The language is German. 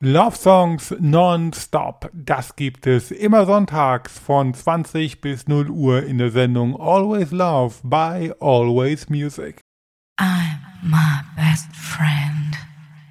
Love Songs non-stop. Das gibt es immer sonntags von 20 bis 0 Uhr in der Sendung Always Love by Always Music. I'm my best friend.